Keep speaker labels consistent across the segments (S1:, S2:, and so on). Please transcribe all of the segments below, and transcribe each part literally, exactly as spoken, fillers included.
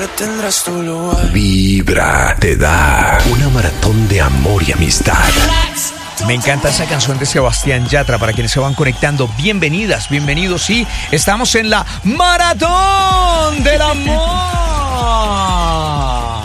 S1: siempre tendrás tu lugar.
S2: Vibra te da una maratón de amor y amistad.
S3: Me encanta esa canción de Sebastián Yatra. Para quienes se van conectando, bienvenidas, bienvenidos. Sí, estamos en la maratón del amor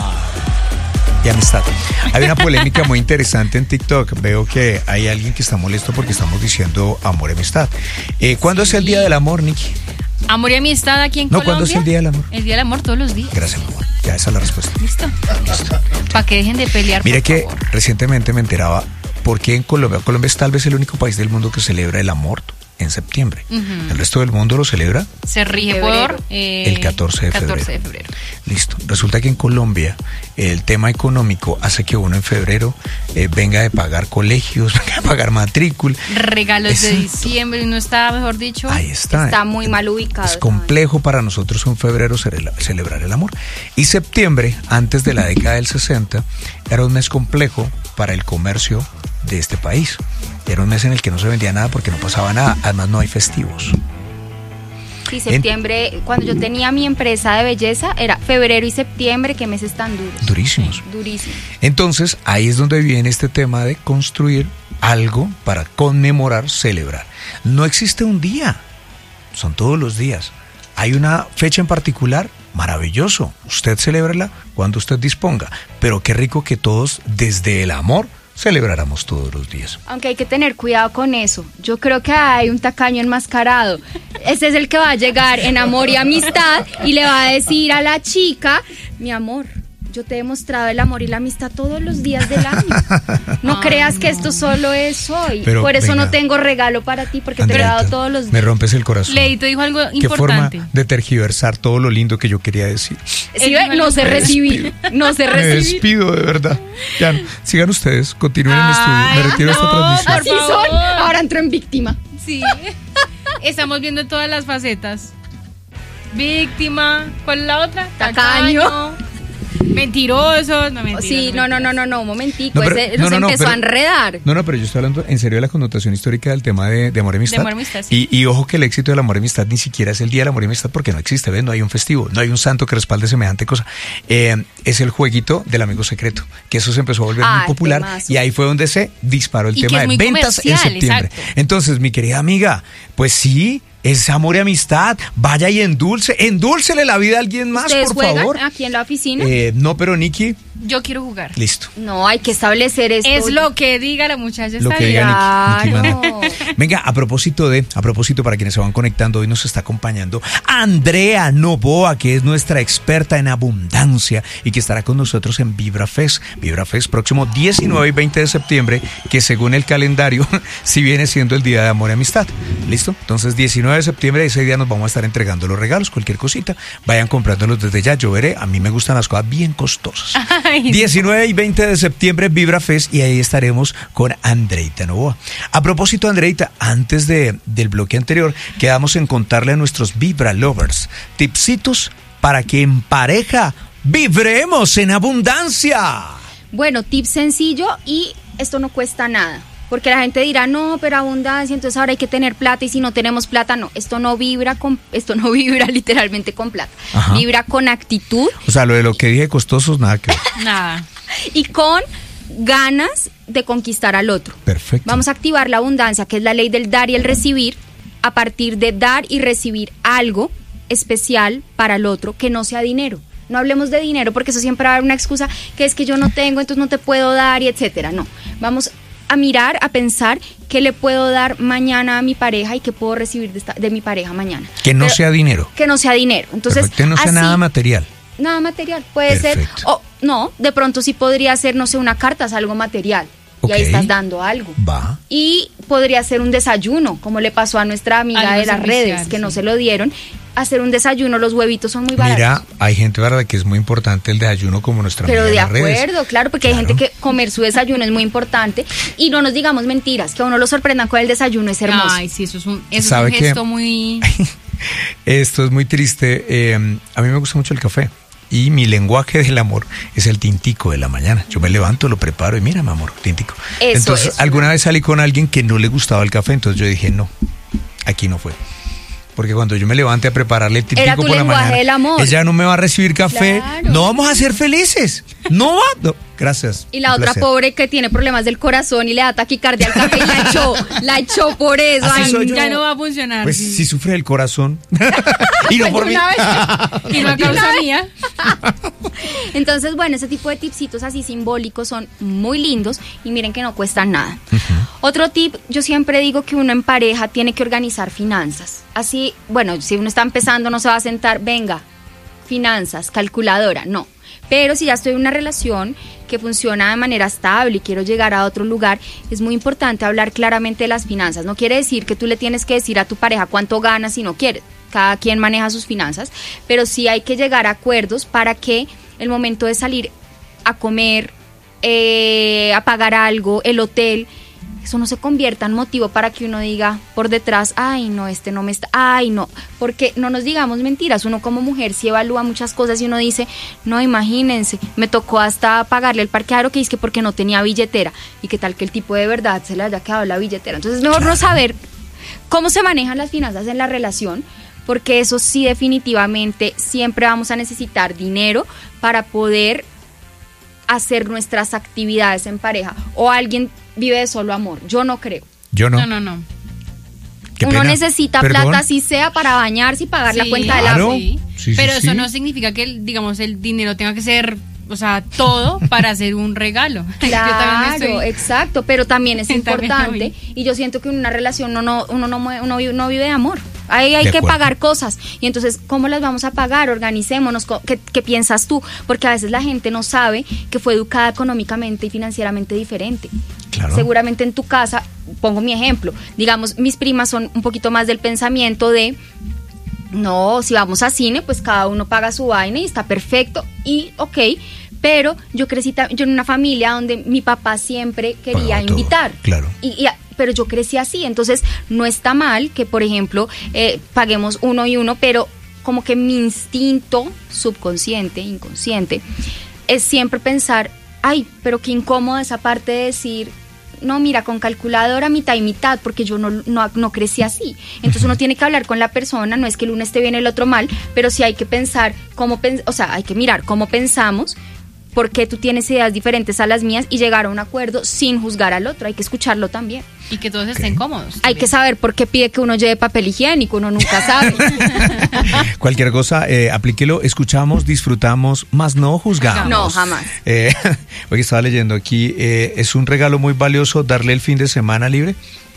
S3: y amistad. Hay una polémica muy interesante en TikTok. Veo que hay alguien que está molesto porque estamos diciendo amor y amistad. Eh, ¿Cuándo es el Día del Amor, Nikki?
S4: Amor y amistad aquí en
S3: no,
S4: Colombia.
S3: ¿Cuándo es el Día del Amor?
S4: El Día del Amor todos los días.
S3: Gracias, mi amor. Ya esa es la respuesta.
S4: ¿Listo? Listo. Para que dejen de pelear,
S3: Mire
S4: por
S3: que
S4: favor.
S3: Recientemente me enteraba por qué en Colombia. Colombia es tal vez el único país del mundo que celebra el amor en septiembre. Uh-huh. El resto del mundo lo celebra.
S4: Se rige por eh,
S3: el catorce de febrero.
S4: catorce de febrero.
S3: Listo. Resulta que en Colombia el tema económico hace que uno en febrero eh, venga de pagar colegios, venga de pagar matrícula.
S4: Regalos
S3: es,
S4: de diciembre, no está, mejor dicho.
S3: Ahí está.
S5: Está muy mal ubicado.
S3: Es complejo para nosotros en febrero celebrar el amor. Y septiembre, antes de la década del sesenta, era un mes complejo para el comercio de este país. Era un mes en el que no se vendía nada porque no pasaba nada. Además, no hay festivos.
S5: Sí, septiembre, en, cuando yo tenía mi empresa de belleza, era febrero y septiembre, qué meses tan duros.
S3: Durísimos.
S5: Sí, durísimos.
S3: Entonces, ahí es donde viene este tema de construir algo para conmemorar, celebrar. No existe un día, son todos los días. Hay una fecha en particular, maravilloso. Usted celébrela cuando usted disponga. Pero qué rico que todos, desde el amor, celebráramos todos los días.
S5: Aunque hay que tener cuidado con eso. Yo creo que hay un tacaño enmascarado. Ese es el que va a llegar en amor y amistad y le va a decir a la chica, mi amor, yo te he demostrado el amor y la amistad todos los días del año. No Ay, creas no. que esto solo es hoy. Pero, Por eso venga, no tengo regalo para ti, porque Andreita, te lo he dado todos los días.
S3: Me rompes el corazón.
S4: Leito dijo algo
S3: Qué
S4: importante.
S3: Qué forma de tergiversar todo lo lindo que yo quería decir.
S5: Sí, no sé recibir. No sé recibir.
S3: Me despido, de verdad. Ya no. Sigan ustedes, continúen en el estudio. Me retiro
S4: no,
S3: de esta transmisión.
S5: Así son. Ahora entro en víctima.
S4: Sí. Estamos viendo todas las facetas. Víctima. ¿Cuál es la otra?
S5: Tacaño.
S4: Tacaño. Mentirosos, no mentirosos.
S5: Sí, no, no, no, no, no, un momentico,
S3: no, pero,
S5: ese
S3: no,
S5: nos
S3: no,
S5: empezó
S3: no, pero,
S5: a enredar.
S3: No, no, pero yo estoy hablando en serio de la connotación histórica del tema de, de amor y amistad.
S4: De amor y amistad, sí.
S3: Y, y ojo que el éxito del amor y amistad ni siquiera es el día del amor y amistad porque no existe, ¿ves? No hay un festivo, no hay un santo que respalde semejante cosa. Eh, es el jueguito del amigo secreto, que eso se empezó a volver ah, muy popular temazo. Y ahí fue donde se disparó el
S4: y
S3: tema de ventas en septiembre.
S4: Exacto.
S3: Entonces, mi querida amiga, pues sí, es amor y amistad. Vaya y endulce, endúlcele la vida a alguien más, por
S5: juegan
S3: favor.
S5: Aquí en la oficina?
S3: Eh, no, pero Nikki.
S4: Yo quiero jugar.
S3: Listo.
S5: No, hay que establecer esto.
S4: Es lo que diga la muchacha.
S3: Lo
S4: está
S3: que
S4: bien.
S3: diga Nikki, Nikki
S5: no.
S3: Venga, a propósito de, a propósito para quienes se van conectando, hoy nos está acompañando Andrea Novoa, que es nuestra experta en abundancia y que estará con nosotros en Vibra Fest. Vibra Fest próximo diecinueve y veinte de septiembre, que según el calendario, sí viene siendo el Día de Amor y Amistad. ¿Listo? Entonces, diecinueve de septiembre, ese día nos vamos a estar entregando los regalos, cualquier cosita. Vayan comprándolos desde ya. Yo veré, a mí me gustan las cosas bien costosas. Ay, diecinueve y veinte de septiembre, Vibra Fest, y ahí estaremos con Andreita Novoa. A propósito, Andreita, antes de, del bloque anterior, quedamos en contarle a nuestros Vibra Lovers tipsitos para que en pareja vibremos en abundancia.
S5: Bueno, tip sencillo y esto no cuesta nada. Porque la gente dirá, no, pero abundancia, entonces ahora hay que tener plata y si no tenemos plata, no. Esto no vibra con, esto no vibra literalmente con plata. Ajá. Vibra con actitud.
S3: O sea, lo de lo que dije costosos, nada que ver.
S4: Nada.
S5: Y con ganas de conquistar al otro.
S3: Perfecto.
S5: Vamos a activar la abundancia, que es la ley del dar y el recibir, a partir de dar y recibir algo especial para el otro que no sea dinero. No hablemos de dinero porque eso siempre va a haber una excusa, que es que yo no tengo, entonces no te puedo dar y etcétera. No, vamos a mirar, a pensar qué le puedo dar mañana a mi pareja y qué puedo recibir de, esta, de mi pareja mañana.
S3: Que no Pero, sea dinero.
S5: Que no sea dinero. Entonces,
S3: Perfecto. Que no sea
S5: así,
S3: nada material.
S5: Nada material. Puede
S3: Perfecto.
S5: ser, o no, de pronto sí podría ser, no sé, una carta, es algo material. Okay. Y ahí estás dando algo.
S3: Va.
S5: Y podría ser un desayuno, como le pasó a nuestra amiga algo de las redes, que sí. no se lo dieron. Hacer un desayuno, los huevitos son muy baratos.
S3: Mira, hay gente, ¿verdad?, que es muy importante el desayuno como nuestra
S5: Pero
S3: amiga
S5: de
S3: de las
S5: acuerdo,
S3: redes.
S5: claro, porque claro. hay gente que comer su desayuno es muy importante. Y no nos digamos mentiras, que a uno lo sorprendan con el desayuno es hermoso.
S4: Ay, sí, eso es un, eso es un gesto muy...
S3: Esto es muy triste. Eh, a mí me gusta mucho el café. Y mi lenguaje del amor es el tintico de la mañana. Yo me levanto, lo preparo y mira, mi amor, tintico.
S5: Eso,
S3: entonces,
S5: eso.
S3: alguna vez salí con alguien que no le gustaba el café, entonces yo dije, no, aquí no fue. porque cuando yo me levante a prepararle el
S5: Era
S3: tintico
S5: tu
S3: por la
S5: lenguaje
S3: mañana,
S5: del amor.
S3: ella no me va a recibir café,
S5: Claro.
S3: no vamos a ser felices, no va, no. Gracias.
S5: Y la
S3: un
S5: otra
S3: placer.
S5: pobre que tiene problemas del corazón y le da taquicardia al café y la echó, la echó por eso.
S3: Así
S5: Ay,
S3: soy yo.
S4: Ya no va a funcionar.
S3: Pues si sufre del corazón y no por mí.
S5: Una vez.
S4: Y no a causa mía.
S5: Entonces, bueno, ese tipo de tipsitos así simbólicos son muy lindos y miren que no cuestan nada. Otro tip, yo siempre digo que uno en pareja tiene que organizar finanzas. Así, bueno, si uno está empezando no se va a sentar, venga, finanzas, calculadora, no. Pero si ya estoy en una relación que funciona de manera estable y quiero llegar a otro lugar, es muy importante hablar claramente de las finanzas. No quiere decir que tú le tienes que decir a tu pareja cuánto ganas si no quieres. Cada quien maneja sus finanzas, pero sí hay que llegar a acuerdos para que el momento de salir a comer, eh, a pagar algo, el hotel, eso no se convierta en motivo para que uno diga por detrás, ay no, este no me está, ay no, porque no nos digamos mentiras, uno como mujer sí evalúa muchas cosas y uno dice, no, imagínense, me tocó hasta pagarle el parqueadero que es que porque no tenía billetera, y qué tal que el tipo de verdad se le haya quedado la billetera. Entonces mejor no saber cómo se manejan las finanzas en la relación, porque eso sí definitivamente siempre vamos a necesitar dinero para poder hacer nuestras actividades en pareja. O alguien vive de solo amor, yo no creo.
S3: Yo no.
S4: No, no, no.
S3: Qué
S5: Uno
S3: pena.
S5: necesita
S3: Perdón.
S5: plata, así sea para bañarse y pagar la
S4: Sí,
S5: cuenta del
S3: Claro.
S5: agua.
S4: sí.
S3: Sí, sí,
S4: Pero
S3: sí.
S4: eso no significa que, el, digamos, el dinero tenga que ser, o sea, todo para hacer un regalo. Yo también
S5: Claro,
S4: estoy-
S5: exacto, pero también es
S4: También
S5: importante
S4: voy.
S5: y yo siento que en una relación uno no, uno no, mue- uno vive, no vive de amor. Ahí hay
S3: De
S5: que
S3: acuerdo.
S5: pagar cosas y entonces, ¿cómo las vamos a pagar? Organicémonos, co- ¿qué, qué piensas tú? Porque a veces la gente no sabe que fue educada económicamente y financieramente diferente.
S3: Claro.
S5: Seguramente en tu casa, pongo mi ejemplo, digamos, mis primas son un poquito más del pensamiento de, no, si vamos a cine, pues cada uno paga su vaina y está perfecto y ok, pero yo crecí ta- yo en una familia donde mi papá siempre quería
S3: Pagaba todo,
S5: invitar.
S3: claro.
S5: Y, y a- pero yo crecí así, entonces no está mal que, por ejemplo, eh, paguemos uno y uno, pero como que mi instinto subconsciente, inconsciente, es siempre pensar, ay, pero qué incómoda esa parte de decir, no, mira, con calculadora mitad y mitad, porque yo no, no, no crecí así. Entonces uno tiene que hablar con la persona, no es que el uno esté bien, el otro mal, pero sí hay que pensar cómo, pen- o sea, hay que mirar cómo pensamos, por qué tú tienes ideas diferentes a las mías y llegar a un acuerdo sin juzgar al otro, hay que escucharlo también.
S4: Y que todos estén cómodos.
S5: Hay que saber por qué pide que uno lleve papel higiénico, uno nunca sabe.
S3: Cualquier cosa, eh, aplíquelo, escuchamos, disfrutamos, más no juzgamos.
S5: No, jamás.
S3: Eh, hoy estaba leyendo aquí, eh, es un regalo muy valioso darle el fin de semana libre.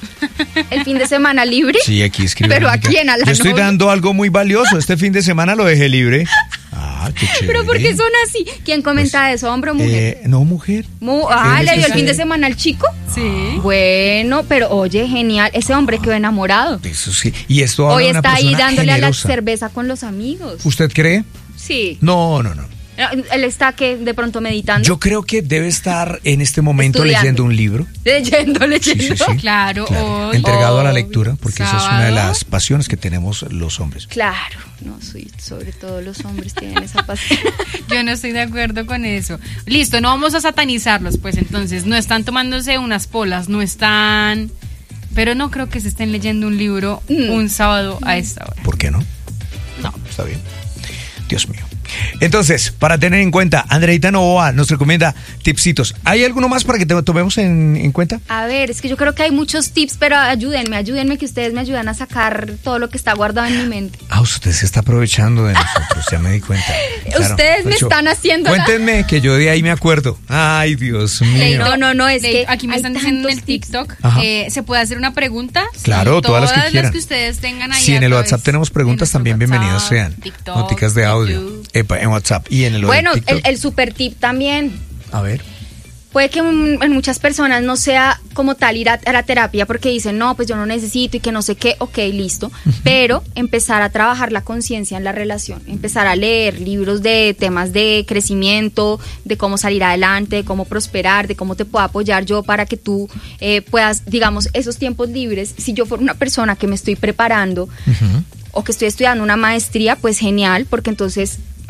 S5: El fin de semana libre.
S3: Sí, aquí escribe.
S5: Pero ¿a
S3: Mónica.
S5: quién? ¿A la
S3: Yo estoy
S5: novia?
S3: dando algo muy valioso. Este fin de semana lo dejé libre. Ah, qué chévere.
S5: Pero ¿por qué son así? ¿Quién comenta eso, hombre o mujer?
S3: Eh, no, mujer.
S5: Mu- ah,
S3: es
S5: ¿le
S3: que
S5: dio el
S3: sí.
S5: fin de semana al chico?
S4: Sí.
S5: Bueno, pero oye, genial. Ese hombre quedó enamorado.
S3: Eso sí. Y esto habla
S5: Hoy
S3: de una
S5: está ahí
S3: persona
S5: dándole a la
S3: generosa.
S5: cerveza con los amigos.
S3: ¿Usted cree?
S5: Sí.
S3: No, no, no.
S5: Él está que de pronto meditando.
S3: Yo creo que debe estar en este momento
S5: Estudiando.
S3: leyendo un libro.
S5: Leyendo,
S3: Sí,
S5: leyendo.
S3: sí, sí.
S4: Claro, hoy-
S3: Entregado a la
S5: Obvio.
S3: lectura, porque esa es una de
S4: Sábado.
S3: las pasiones que tenemos los hombres.
S5: Claro, no, soy, sobre todo los hombres tienen esa pasión.
S4: Yo no estoy de acuerdo con eso. Listo, no vamos a satanizarlos, pues entonces no están tomándose unas polas, no están... Pero no creo que se estén leyendo un libro
S5: Mm.
S4: un sábado a esta hora.
S3: ¿Por qué no?
S4: No.
S3: Está bien. Dios mío. Entonces, para tener en cuenta, Andreita Novoa nos recomienda tipsitos. ¿Hay alguno más para que te tomemos en, en cuenta?
S5: A ver, es que yo creo que hay muchos tips, pero ayúdenme, ayúdenme que ustedes me ayudan a sacar todo lo que está guardado en mi mente.
S3: Ah, usted se está aprovechando de nosotros, ya me di cuenta.
S5: Ustedes me
S3: Pues yo-
S5: están haciendo la-
S3: Cuéntenme, que yo de ahí me acuerdo. Ay, Dios mío.
S5: No, no, no, es
S4: Leito,
S5: que
S4: aquí me
S5: hay
S4: están diciendo en el
S5: tantos tips.
S4: TikTok,
S3: Ajá.
S4: eh, ¿se puede hacer una pregunta?
S3: Claro,
S4: Sí,
S3: todas las que quieran.
S4: ustedes tengan ahí.
S3: Si en
S4: a
S3: el
S4: través
S3: WhatsApp tenemos preguntas,
S4: de nuestro
S3: también bienvenidas
S4: WhatsApp,
S3: sean.
S4: TikTok,
S3: Noticas de audio.
S4: YouTube.
S3: Epa, en WhatsApp y en el
S5: Bueno,
S3: TikTok.
S5: el, el super tip también.
S3: A ver.
S5: Puede que mm, en muchas personas no sea como tal ir a, a la terapia porque dicen, no, pues yo no necesito y que no sé qué, ok, listo. Pero empezar a trabajar la conciencia en la relación, empezar a leer libros de temas de crecimiento, de cómo salir adelante, de cómo prosperar, de cómo te puedo apoyar yo para que tú eh, puedas, digamos, esos tiempos libres. Si yo fuera una persona que me estoy preparando
S3: Ujú.
S5: o que estoy estudiando una maestría, pues genial, porque entonces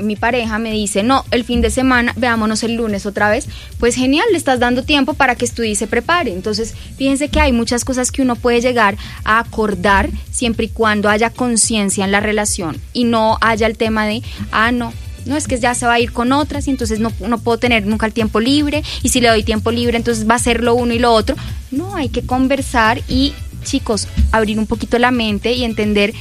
S5: mi pareja me dice, no, el fin de semana, veámonos el lunes otra vez, pues genial, le estás dando tiempo para que estudie y se prepare. Entonces, fíjense que hay muchas cosas que uno puede llegar a acordar siempre y cuando haya conciencia en la relación y no haya el tema de, ah, no, no, es que ya se va a ir con otras y entonces no, no puedo tener nunca el tiempo libre, y si le doy tiempo libre entonces va a ser lo uno y lo otro. No, hay que conversar y, chicos, abrir un poquito la mente y entender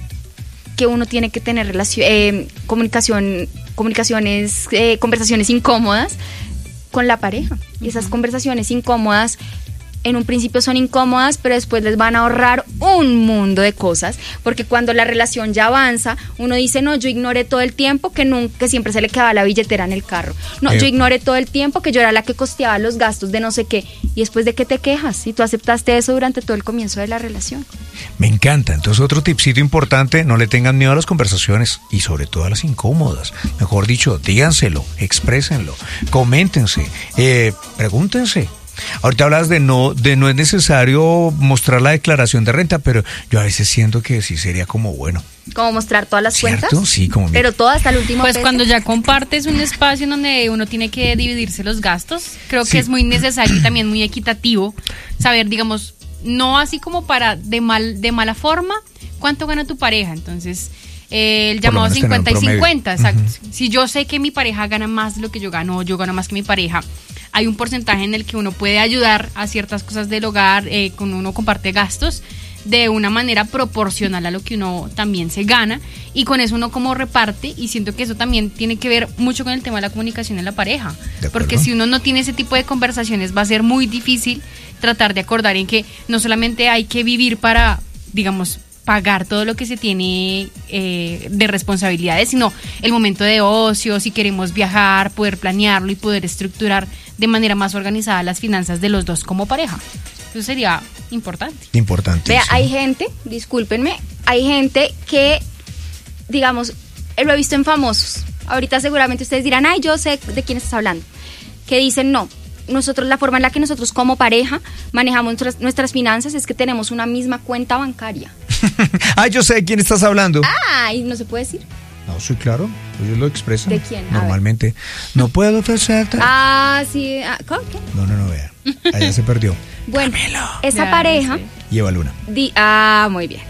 S5: que uno tiene que tener relación, eh, comunicación, comunicaciones, eh, conversaciones incómodas con la pareja. Y esas conversaciones incómodas en un principio son incómodas, pero después les van a ahorrar un mundo de cosas, porque cuando la relación ya avanza, uno dice, no, yo ignoré todo el tiempo que nunca, que siempre se le quedaba la billetera en el carro. No, eh. yo ignoré todo el tiempo que yo era la que costeaba los gastos de no sé qué. Y después, ¿de qué te quejas? Si tú aceptaste eso durante todo el comienzo de la relación.
S3: Me encanta. Entonces, otro tipcito importante, no le tengan miedo a las conversaciones y sobre todo a las incómodas. Mejor dicho, díganselo, exprésenlo, coméntense, eh, pregúntense. Ahorita hablas de no, de no es necesario mostrar la declaración de renta, pero yo a veces siento que sí sería como bueno.
S5: ¿Cómo mostrar todas las
S3: ¿Cierto?
S5: cuentas?
S3: Sí, como
S5: pero todas hasta el último
S4: Pues
S5: peso.
S4: Cuando ya compartes un espacio en donde uno tiene que dividirse los gastos, creo que
S3: Sí.
S4: es muy necesario y también muy equitativo saber, digamos, no así como para de mal de mala forma, cuánto gana tu pareja. Entonces, eh, el
S3: Por lo
S4: llamado
S3: menos tener un
S4: cincuenta y
S3: promedio.
S4: cincuenta, exacto.
S3: Uh-huh.
S4: Si yo sé que mi pareja gana más de lo que yo gano, o yo gano más que mi pareja, hay un porcentaje en el que uno puede ayudar a ciertas cosas del hogar, eh, con uno comparte gastos de una manera proporcional a lo que uno también se gana, y con eso uno como reparte, y siento que eso también tiene que ver mucho con el tema de la comunicación en la pareja, porque si uno no tiene ese tipo de conversaciones va a ser muy difícil tratar de acordar en que no solamente hay que vivir para, digamos, pagar todo lo que se tiene eh, de responsabilidades, sino el momento de ocio, si queremos viajar, poder planearlo y poder estructurar de manera más organizada las finanzas de los dos como pareja. Eso sería importante.
S3: Importante.
S5: Vea, hay gente, discúlpenme, hay gente que, digamos, lo he visto en famosos. Ahorita seguramente ustedes dirán, ay, yo sé de quién estás hablando. Que dicen, no, nosotros, la forma en la que nosotros como pareja manejamos nuestras, nuestras finanzas es que tenemos una misma cuenta bancaria.
S3: Ay, yo sé de quién estás hablando.
S5: Ah, y no se puede decir.
S3: No, sí, claro. Ellos lo expresan.
S5: ¿De quién? A
S3: Normalmente. No puedo ofrecerte.
S5: Ah, sí. Ah, ¿cómo? ¿Qué?
S3: No, no, no, vea. Allá se perdió.
S5: Bueno,
S3: Camilo.
S5: esa
S4: Ya,
S5: pareja...
S4: sí.
S3: Y Eva Luna.
S5: Di, ah, muy bien.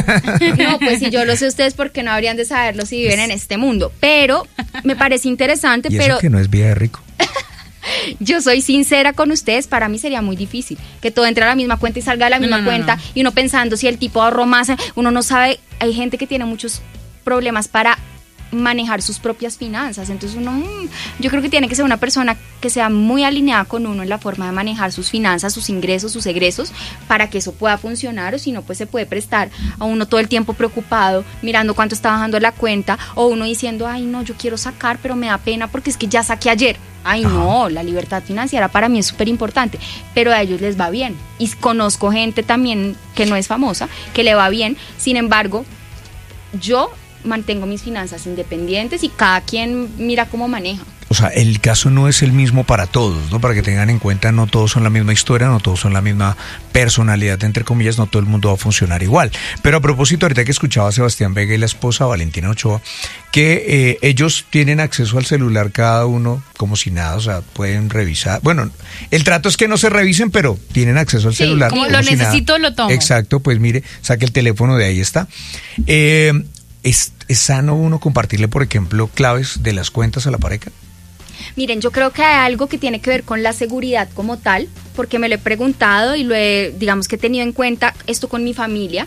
S5: No, pues si yo lo sé ustedes, porque no habrían de saberlo si viven en este mundo. Pero me parece interesante,
S3: Y
S5: pero
S3: eso que no es vida de rico.
S5: yo soy sincera con ustedes, para mí sería muy difícil que todo entre a la misma cuenta y salga de la misma
S4: No, no,
S5: cuenta,
S4: no.
S5: y uno pensando si el tipo ahorró más, uno no sabe, hay gente que tiene muchos problemas para manejar sus propias finanzas, entonces uno, mmm, yo creo que tiene que ser una persona que sea muy alineada con uno en la forma de manejar sus finanzas, sus ingresos, sus egresos, para que eso pueda funcionar, o si no, pues se puede prestar a uno todo el tiempo preocupado, mirando cuánto está bajando la cuenta, o uno diciendo, ay no, yo quiero sacar, pero me da pena porque es que ya saqué ayer. Ay no, la libertad financiera para mí es súper importante, pero a ellos les va bien, y conozco gente también que no es famosa, que le va bien, sin embargo, yo mantengo mis finanzas independientes y cada quien mira cómo maneja.
S3: O sea, el caso no es el mismo para todos, ¿no? Para que tengan en cuenta, no todos son la misma historia, no todos son la misma personalidad, entre comillas, no todo el mundo va a funcionar igual. Pero a propósito, ahorita que escuchaba a Sebastián Vega y la esposa Valentina Ochoa, que eh, ellos tienen acceso al celular cada uno como si nada, o sea, pueden revisar. Bueno, el trato es que no se revisen, pero tienen acceso al
S4: Sí,
S3: celular.
S4: como lo
S3: si
S4: necesito,
S3: nada.
S4: lo tomo.
S3: Exacto, pues mire, saque el teléfono, de ahí está. Eh, ¿es, ¿Es sano uno compartirle, por ejemplo, claves de las cuentas a la pareja?
S5: Miren, yo creo que hay algo que tiene que ver con la seguridad como tal, porque me lo he preguntado y lo he, digamos que he tenido en cuenta esto con mi familia,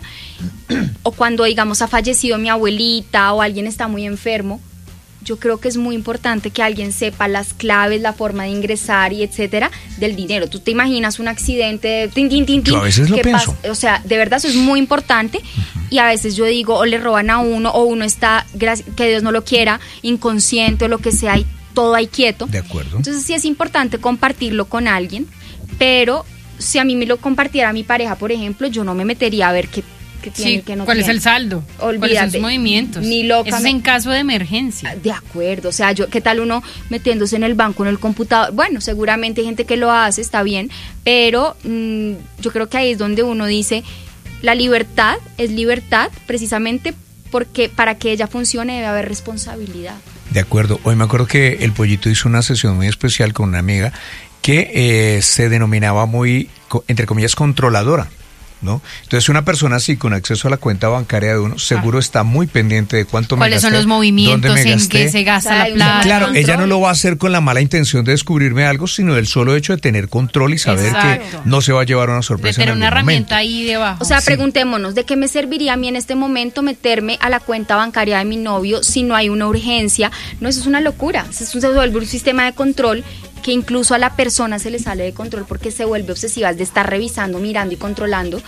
S5: o cuando, digamos, ha fallecido mi abuelita o alguien está muy enfermo. Yo creo que es muy importante que alguien sepa las claves, la forma de ingresar y etcétera del dinero. Tú te imaginas un accidente, tin, tin, tin, tin,
S3: Yo a veces lo
S5: ¿qué
S3: pienso.
S5: pasa? O sea, de verdad eso es muy importante. Uh-huh. Y a veces yo digo, o le roban a uno, o uno está, que Dios no lo quiera, inconsciente o lo que sea, y todo ahí quieto.
S3: De acuerdo.
S5: Entonces sí es importante compartirlo con alguien, pero si a mí me lo compartiera mi pareja, por ejemplo, yo no me metería a ver qué, qué tiene,
S4: Sí,
S5: qué no
S4: ¿cuál
S5: tiene.
S4: es el saldo? ¿Cuáles son
S5: Olvídate.
S4: sus movimientos?
S5: Ni loca
S4: Eso es
S5: me-
S4: en caso de emergencia.
S5: De acuerdo, o sea, yo, ¿qué tal uno metiéndose en el banco, en el computador? Bueno, seguramente hay gente que lo hace, está bien, pero mmm, yo creo que ahí es donde uno dice, la libertad es libertad precisamente porque para que ella funcione debe haber responsabilidad.
S3: De acuerdo. Hoy me acuerdo que el Pollito hizo una sesión muy especial con una amiga que eh, se denominaba muy, entre comillas, controladora, ¿no? Entonces una persona así con acceso a la cuenta bancaria de uno seguro está muy pendiente de cuánto me gasté,
S4: cuáles son los movimientos
S3: dónde me
S4: en
S3: gasté.
S4: que se gasta
S5: O sea,
S4: la
S5: hay un
S4: plata.
S3: Claro,
S5: control.
S3: ella no lo va a hacer con la mala intención de descubrirme algo, sino del solo hecho de tener control y saber
S4: Exacto.
S3: que no se va a llevar una
S4: De
S3: sorpresa
S4: tener
S3: en
S4: una
S3: algún
S4: herramienta
S3: momento.
S4: ahí debajo.
S5: O sea,
S3: Sí.
S5: preguntémonos, ¿de qué me serviría a mí en este momento meterme a la cuenta bancaria de mi novio si no hay una urgencia? No, eso es una locura. Eso es un, se vuelve un sistema de control que incluso a la persona se le sale de control porque se vuelve obsesiva de estar revisando, mirando y controlando.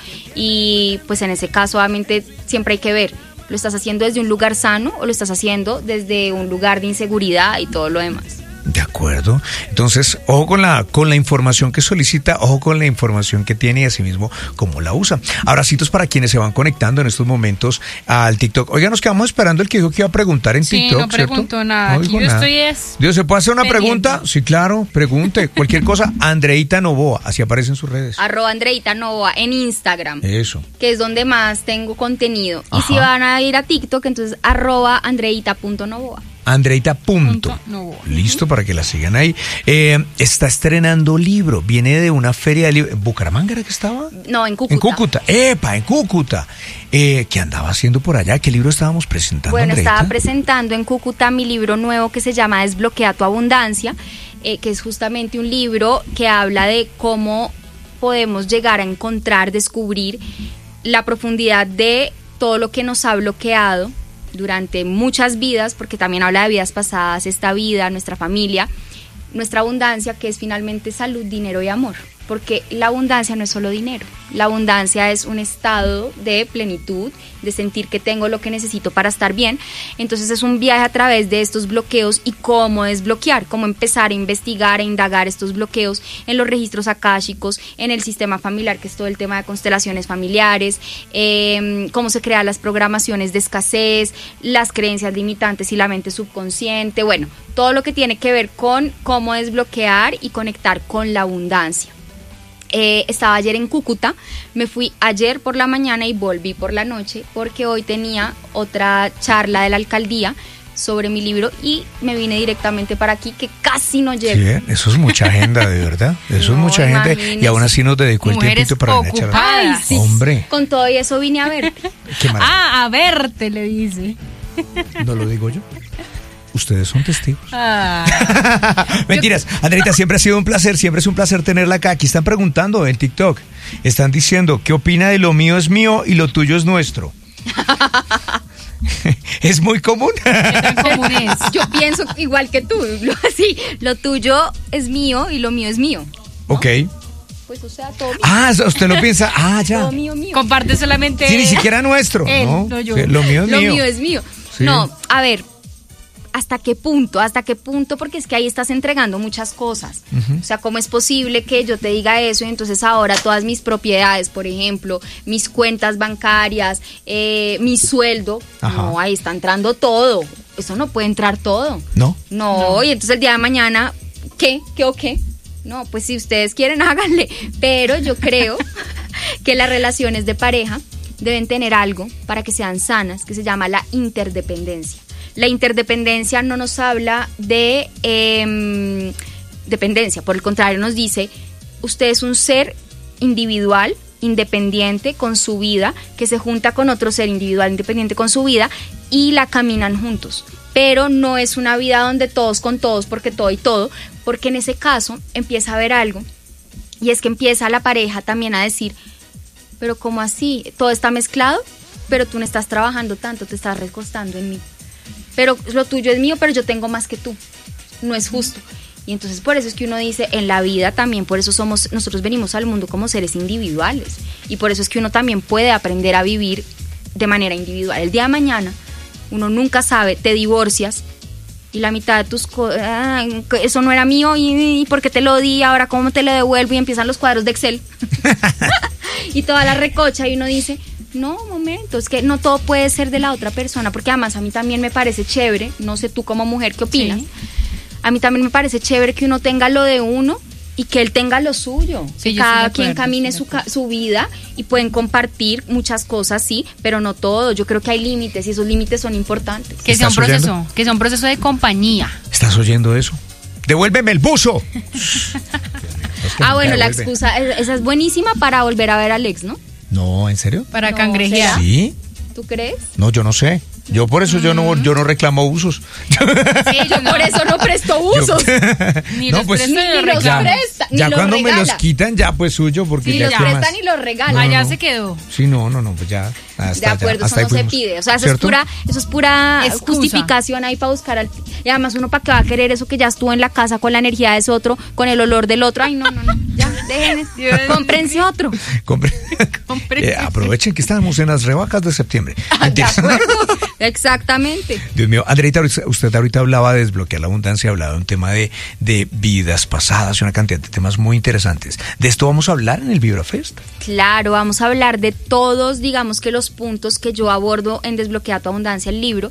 S5: Y pues en ese caso, obviamente, siempre hay que ver, ¿lo estás haciendo desde un lugar sano o lo estás haciendo desde un lugar de inseguridad y todo lo demás?
S3: De acuerdo. Entonces, ojo con la, con la información que solicita, ojo con la información que tiene y asimismo cómo la usa. Abracitos para quienes se van conectando en estos momentos al TikTok. Oiga, nos quedamos esperando el que dijo que iba a preguntar en
S4: Sí,
S3: TikTok,
S4: no preguntó
S3: ¿cierto?
S4: nada.
S3: No
S4: Aquí
S3: dijo
S4: yo
S3: nada.
S4: estoy es
S3: Dios, ¿se puede hacer una
S4: pendiente.
S3: pregunta? Sí, claro, pregunte. Cualquier cosa, Andreita Novoa, así aparece en sus redes.
S5: Arroba Andreita Novoa en Instagram.
S3: Eso.
S5: Que es donde más tengo contenido.
S3: Ajá.
S5: Y si van a ir a TikTok, entonces arroba andreita.novoa.
S3: Andreita punto.
S4: Punto Novoa.
S3: Listo para que la sigan ahí. Eh, está estrenando libro. Viene de una feria de libros. ¿En Bucaramanga era que estaba?
S5: No, en Cúcuta.
S3: En Cúcuta. Epa, en Cúcuta. Eh, ¿Qué andaba haciendo por allá? ¿Qué libro estábamos presentando,
S5: Bueno,
S3: Andreita?
S5: estaba presentando en Cúcuta mi libro nuevo que se llama Desbloquea tu abundancia, eh, que es justamente un libro que habla de cómo podemos llegar a encontrar, descubrir la profundidad de todo lo que nos ha bloqueado durante muchas vidas, porque también habla de vidas pasadas, esta vida, nuestra familia, nuestra abundancia, que es finalmente salud, dinero y amor. Porque la abundancia no es solo dinero, la abundancia es un estado de plenitud, de sentir que tengo lo que necesito para estar bien. Entonces es un viaje a través de estos bloqueos y cómo desbloquear, cómo empezar a investigar, a indagar estos bloqueos en los registros akáshicos, en el sistema familiar, que es todo el tema de constelaciones familiares, eh, cómo se crean las programaciones de escasez, las creencias limitantes y la mente subconsciente, bueno, todo lo que tiene que ver con cómo desbloquear y conectar con la abundancia. Eh, estaba ayer en Cúcuta, me fui ayer por la mañana y volví por la noche porque hoy tenía otra charla de la alcaldía sobre mi libro y me vine directamente para aquí, que casi no llego.
S3: Sí, ¿eh? Eso es mucha agenda, de verdad. Eso
S5: No,
S3: es mucha gente.
S5: imagínese.
S3: Y aún así nos dedicó el
S4: Mujeres
S3: tiempito para venir a charlar.
S4: ocupadas.
S5: Ay, sí,
S3: Hombre.
S5: con todo y eso vine a verte.
S3: Qué maravilla.
S4: Ah, a verte, le dice.
S3: No lo digo yo. Ustedes son testigos.
S4: Ah.
S3: Mentiras, Andreita, siempre ha sido un placer, siempre es un placer tenerla acá. Aquí están preguntando en TikTok, están diciendo, ¿qué opina de lo mío es mío y lo tuyo es nuestro? Es muy común.
S4: ¿Qué tan común es?
S5: Yo pienso igual que tú, lo, así, lo tuyo es mío y lo mío es mío.
S3: Ok.
S5: Pues o sea, todo mío,
S3: Ah, usted lo piensa. Ah, ya.
S5: todo mío, mío.
S4: Comparte solamente.
S3: Sí, ni siquiera nuestro.
S4: Él,
S3: ¿no?
S4: no yo.
S3: Sí, lo mío es
S5: Lo
S3: mío.
S5: mío es mío.
S3: Sí.
S5: No, a ver, ¿hasta qué punto? ¿Hasta qué punto? Porque es que ahí estás entregando muchas cosas. O sea, ¿cómo es posible que yo te diga eso y entonces ahora todas mis propiedades, por ejemplo, mis cuentas bancarias, eh, mi sueldo,
S3: Ajá.
S5: no, ahí está entrando todo. Eso no puede entrar todo.
S3: ¿No?
S5: No, y entonces el día de mañana, ¿qué? ¿Qué o qué? No, pues si ustedes quieren, háganle. Pero yo creo que las relaciones de pareja deben tener algo para que sean sanas, que se llama la interdependencia. La interdependencia no nos habla de eh, dependencia, por el contrario nos dice, usted es un ser individual, independiente con su vida, que se junta con otro ser individual, independiente con su vida y la caminan juntos. Pero no es una vida donde todos con todos, porque todo y todo, porque en ese caso empieza a haber algo, y es que empieza la pareja también a decir, pero ¿cómo así? Todo está mezclado, pero tú no estás trabajando tanto, te estás recostando en mí. Pero lo tuyo es mío, pero yo tengo más que tú. No es justo. Y entonces por eso es que uno dice, en la vida también, por eso somos, nosotros venimos al mundo como seres individuales. Y por eso es que uno también puede aprender a vivir de manera individual. El día de mañana, uno nunca sabe, te divorcias y la mitad de tus cosas, ah, eso no era mío y, y porque te lo di, ahora cómo te lo devuelvo, y empiezan los cuadros de Excel. Y toda la recocha y uno dice, no, momento, es que no todo puede ser de la otra persona, porque además a mí también me parece chévere, no sé tú como mujer qué opinas,
S4: Sí.
S5: a mí también me parece chévere que uno tenga lo de uno y que él tenga lo suyo.
S4: Sí, yo
S5: Cada
S4: estoy de
S5: quien
S4: acuerdo,
S5: camine
S4: estoy
S5: su,
S4: de
S5: ca- su vida y pueden compartir muchas cosas, sí, pero no todo. Yo creo que hay límites y esos límites son importantes.
S4: Que sea un
S3: ¿Estás oyendo?
S4: proceso, que sea un proceso de compañía.
S3: ¿Estás oyendo eso? ¡Devuélveme el buzo!
S5: Ah, bueno, la
S3: Devuelve.
S5: excusa, es- esa es buenísima para volver a ver a Alex, ¿no?
S3: No, ¿en serio?
S4: Para
S5: No,
S4: cangrejear.
S3: ¿Sí?
S5: ¿Tú crees?
S3: No, yo no sé. Yo por eso yo no yo no reclamo usos.
S5: Sí, yo por eso no presto usos.
S4: Ni
S3: No,
S4: los
S3: pues,
S4: presta ni
S5: Ni
S4: los
S5: los
S4: regala.
S5: presta, ni
S3: ya
S5: los
S3: cuando me
S5: regala.
S3: los quitan ya pues suyo porque
S5: Ni
S3: ya
S5: los
S3: qué más.
S5: prestan ni los regalan.
S3: No,
S4: Allá
S3: no.
S4: se quedó.
S3: Sí, no, no, no, pues ya. Hasta
S5: De acuerdo,
S3: ya, hasta
S5: eso
S3: ahí
S5: no se
S3: fuimos.
S5: pide. O sea, eso es
S3: ¿Cierto?
S5: pura, eso es pura
S4: Excusa.
S5: justificación ahí para buscar al. Y además, uno para qué va a querer eso que ya estuvo en la casa con la energía de ese otro, con el olor del otro. Ay, no, no, no. Ya, dejen.
S4: Dios.
S5: Cómprense otro.
S3: Compre-
S4: Compre-
S3: Eh, aprovechen que estamos en las rebajas de septiembre.
S5: De
S3: Mentiras.
S5: acuerdo. Exactamente.
S3: Dios mío, Andreita, usted ahorita hablaba de desbloquear la abundancia, hablaba de un tema de, de vidas pasadas y una cantidad de temas muy interesantes. De esto vamos a hablar en el VibraFest.
S5: Claro, vamos a hablar de todos, digamos que los puntos que yo abordo en Desbloquea tu Abundancia, el libro,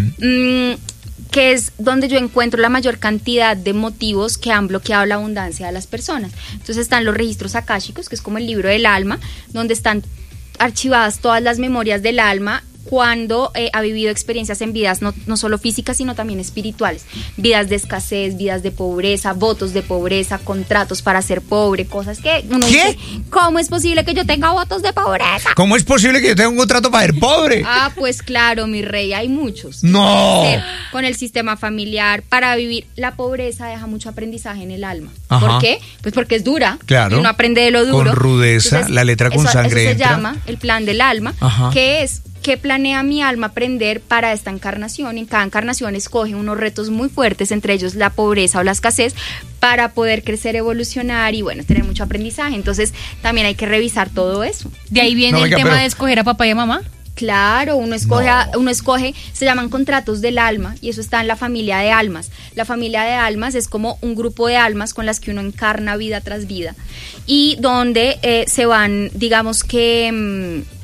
S5: mm, que es donde yo encuentro la mayor cantidad de motivos que han bloqueado la abundancia de las personas. Entonces están los registros akáshicos, que es como el libro del alma, donde están archivadas todas las memorias del alma cuando eh, ha vivido experiencias en vidas no, no solo físicas, sino también espirituales. Vidas de escasez, vidas de pobreza, votos de pobreza, contratos para ser pobre, cosas que uno
S3: ¿Qué?
S5: dice, ¿cómo es posible que yo tenga votos de pobreza?
S3: ¿Cómo es posible que yo tenga un contrato para ser pobre?
S5: Ah, pues claro, mi rey, hay muchos.
S3: No.
S5: Puede ser con el sistema familiar, para vivir. La pobreza deja mucho aprendizaje en el alma.
S3: Ajá.
S5: ¿Por qué? Pues porque es dura.
S3: Claro.
S5: Y uno aprende de lo duro.
S3: Con rudeza, la letra con
S5: eso-
S3: sangre
S5: Eso se
S3: entra.
S5: llama el plan del alma,
S3: Ajá.
S5: que es ¿qué planea mi alma aprender para esta encarnación? En cada encarnación escoge unos retos muy fuertes, entre ellos la pobreza o la escasez, para poder crecer, evolucionar y bueno, tener mucho aprendizaje. Entonces también hay que revisar todo eso.
S4: De ahí viene
S3: No,
S4: el
S3: venga,
S4: tema
S3: pero-
S4: de escoger a papá y a mamá.
S5: Claro, uno escoge,
S3: No.
S5: a- uno escoge, se llaman contratos del alma y eso está en la familia de almas. La familia de almas es como un grupo de almas con las que uno encarna vida tras vida y donde eh, se van, digamos que mm,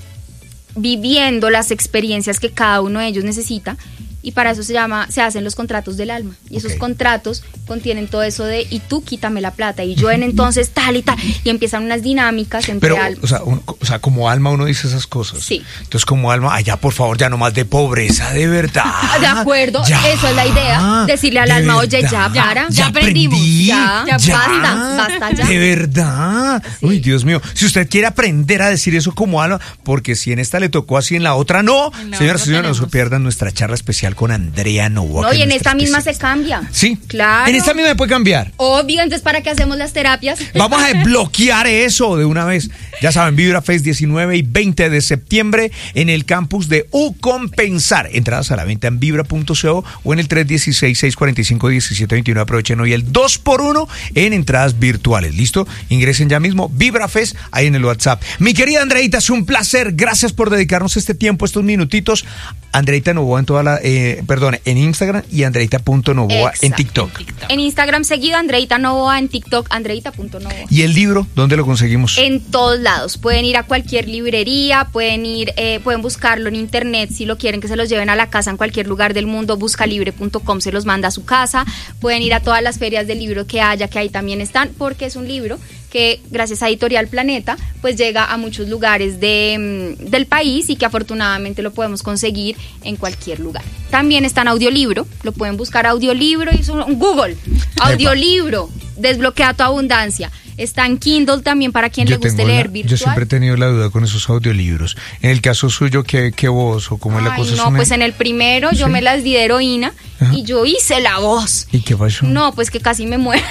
S5: viviendo las experiencias que cada uno de ellos necesita. Y para eso se llama, se hacen los contratos del alma. Y esos
S3: Ok.
S5: contratos contienen todo eso de, y tú quítame la plata, y yo en entonces tal y tal. Y empiezan unas dinámicas entre
S3: Pero,
S5: almas.
S3: o sea, uno- o sea, como alma uno dice esas cosas.
S5: Sí.
S3: Entonces, como alma, allá por favor, ya no más de pobreza, de verdad.
S5: Ah, de acuerdo,
S3: Ya,
S5: eso es la idea. Decirle al
S3: de
S5: alma, oye, ya,
S3: verdad,
S5: para.
S4: ya aprendimos,
S3: aprendí,
S5: ya, ya basta, basta ya.
S3: De verdad.
S5: Sí.
S3: Uy, Dios mío. Si usted quiere aprender a decir eso como alma, porque si en esta le tocó así, en la otra no.
S4: En la
S3: Señoras y
S4: otra
S3: señores, no se
S4: tenemos.
S3: pierdan nuestra charla especial con Andrea Novoa.
S5: No,
S3: que
S5: y
S3: es
S5: en
S3: nuestra
S5: esta misma se
S3: especialista.
S5: cambia.
S3: Sí.
S5: Claro.
S3: En esta misma se puede cambiar.
S5: Obvio, entonces, ¿para qué hacemos las terapias?
S3: Vamos a desbloquear eso de una vez. Ya saben, VibraFest diecinueve y veinte de septiembre en el campus de U Compensar. Entradas a la venta en vibra punto co o en el tres uno seis, seis cuatro cinco, uno siete dos uno. Aprovechen hoy el dos por uno en entradas virtuales. ¿Listo? Ingresen ya mismo. VibraFest ahí en el WhatsApp. Mi querida Andreita, es un placer. Gracias por dedicarnos este tiempo, estos minutitos. Andreita Novoa en toda la, eh, perdón, en Instagram y Andreita punto Novoa en
S5: Exacto.
S3: TikTok.
S5: En Instagram seguido, Andreita Novoa, en TikTok, Andreita punto Novoa.
S3: ¿Y el libro? ¿Dónde lo conseguimos?
S5: En todos lados, pueden ir a cualquier librería, pueden ir, eh, pueden buscarlo en internet si lo quieren que se los lleven a la casa en cualquier lugar del mundo, buscalibre punto com se los manda a su casa, pueden ir a todas las ferias del libro que haya, que ahí también están, porque es un libro que gracias a Editorial Planeta pues llega a muchos lugares de, mm, del país y que afortunadamente lo podemos conseguir en cualquier lugar. También está en audiolibro, lo pueden buscar audiolibro y eso, Google, audiolibro, Desbloquea tu Abundancia. Está en Kindle también para quien
S3: Yo
S5: le guste
S3: tengo
S5: leer
S3: la-
S5: virtual.
S3: Yo siempre he tenido la duda con esos audiolibros. En el caso suyo, ¿qué, qué voz o cómo es la
S5: Ay,
S3: cosa?
S5: no,
S3: ¿Es una-
S5: pues en el primero yo
S3: Sí.
S5: me las di de heroína
S3: Ajá.
S5: y yo hice la voz.
S3: ¿Y qué pasó?
S5: No, pues que casi me muero.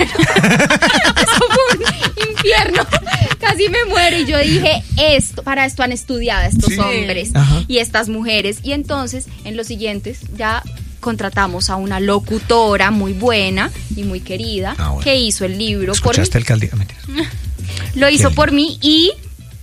S5: Eso fue un infierno. Casi me muero y yo dije, esto, para esto han estudiado estos
S3: Sí.
S5: hombres
S3: Ajá.
S5: y estas mujeres. Y entonces, en los siguientes, ya contratamos a una locutora muy buena y muy querida
S3: Ah, bueno.
S5: que hizo el libro por mí.
S3: ¿Escuchaste el alcalde? Ah, mentiras.
S5: Lo hizo
S3: Qué
S5: por mí y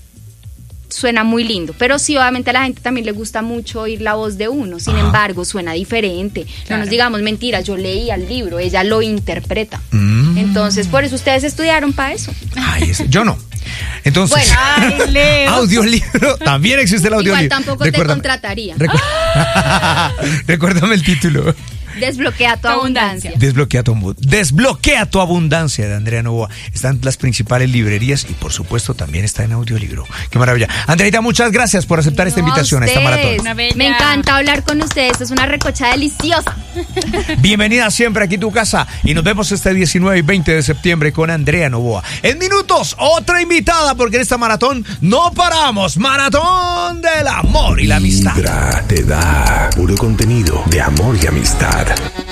S5: suena muy lindo, pero sí, obviamente a la gente también le gusta mucho oír la voz de uno, sin
S3: Ajá.
S5: embargo, suena diferente. No
S4: Claro.
S5: nos digamos mentiras, yo leía el libro, ella lo interpreta.
S3: Mm.
S5: Entonces, por eso ustedes estudiaron para eso.
S3: Ay, ese- yo no. Entonces,
S5: Bueno,
S4: Ay, Leo.
S3: audiolibro. También existe el audiolibro.
S5: igual tampoco te
S3: Recuérdame-
S5: contrataría.
S3: Recu- Recuérdame el título.
S5: Desbloquea tu abundancia.
S3: Desbloquea tu, desbloquea tu abundancia de Andrea Novoa. Están las principales librerías y por supuesto también está en audiolibro. Qué maravilla. Andreita, muchas gracias por aceptar
S5: No,
S3: esta invitación a, a esta maratón.
S4: Una bella.
S5: Me encanta hablar con ustedes, es una recocha deliciosa.
S3: Bienvenida siempre aquí a tu casa y nos vemos este diecinueve y veinte de septiembre con Andrea Novoa. En minutos, otra invitada porque en esta maratón no paramos. Maratón del amor y la amistad.
S2: Vibra te da puro contenido de amor y amistad.